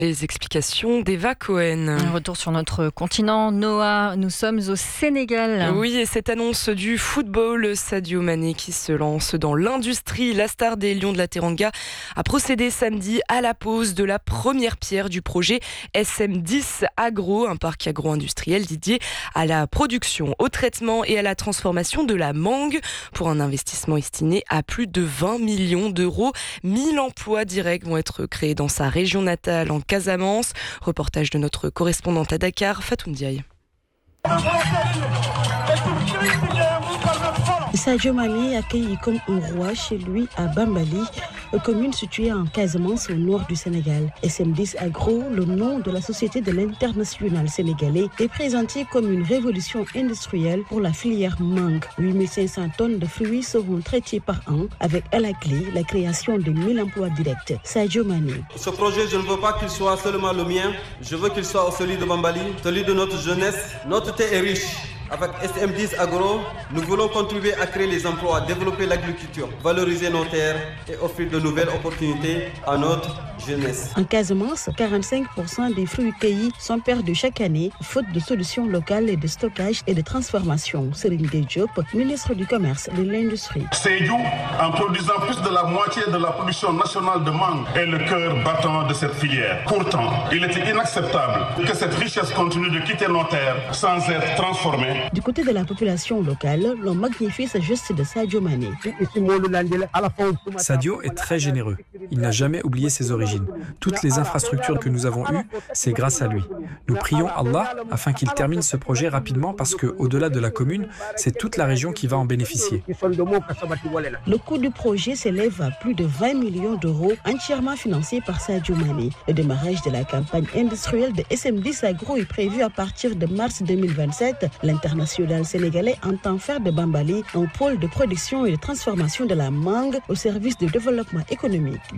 Les explications d'Eva Cohen. Un retour sur notre continent, Noah, nous sommes au Sénégal. Oui, et cette annonce du football, Sadio Mané qui se lance dans l'industrie. La star des Lions de la Teranga a procédé samedi à la pose de la première pierre du projet SM10 Agro, un parc agro-industriel dédié à la production, au traitement et à la transformation de la mangue pour un investissement estimé à plus de 20 millions d'euros. 1000 emplois directs vont être créés dans sa région natale en Casamance. Reportage de notre correspondante à Dakar, Fatou Ndiaye. Sadio Mané accueilli comme un roi chez lui à Bambali, commune située en Casamance au nord du Sénégal. SM10 Agro, le nom de la société de l'international sénégalais, est présenté comme une révolution industrielle pour la filière mangue. 8500 tonnes de fruits seront traitées par an, avec à la clé la création de 1000 emplois directs. Sadio Mané. Ce projet, je ne veux pas qu'il soit seulement le mien, je veux qu'il soit celui de Bambali, celui de notre jeunesse. Notre terre est riche. Avec SM10 Agro, nous voulons contribuer à créer les emplois, développer l'agriculture, valoriser nos terres et offrir de nouvelles opportunités à notre jeunesse. En Casamance, 45% des fruits cueillis sont perdus chaque année, faute de solutions locales de stockage et de transformation. Serigne Gueye Diop, ministre du Commerce et de l'Industrie. Sédhiou, en produisant plus de la moitié de la production nationale de mangue, est le cœur battant de cette filière. Pourtant, il était inacceptable que cette richesse continue de quitter nos terres sans être transformée. Du côté de la population locale, l'on magnifie ce geste de Sadio Mané. Sadio est très généreux. Il n'a jamais oublié ses origines. Toutes les infrastructures que nous avons eues, c'est grâce à lui. Nous prions Allah afin qu'il termine ce projet rapidement parce qu'au-delà de la commune, c'est toute la région qui va en bénéficier. Le coût du projet s'élève à plus de 20 millions d'euros, entièrement financé par Sadio Mané. Le démarrage de la campagne industrielle de SM10 Agro est prévu à partir de mars 2027. L'international sénégalais entend faire de Bambali un pôle de production et de transformation de la mangue au service du développement économique